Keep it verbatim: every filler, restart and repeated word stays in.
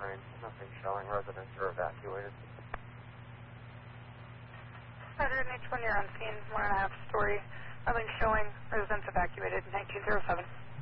range. Nothing showing. Residents are evacuated. Roger, H one, you're on scene. One and a half story. Nothing showing. Residents evacuated. nineteen oh seven.